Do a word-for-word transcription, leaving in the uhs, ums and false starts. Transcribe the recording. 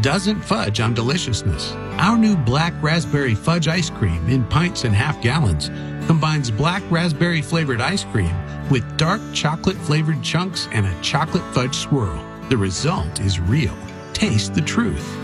doesn't fudge on deliciousness. Our new Black Raspberry Fudge ice cream in pints and half gallons combines black raspberry flavored ice cream with dark chocolate flavored chunks and a chocolate fudge swirl. The result is real. Taste the truth.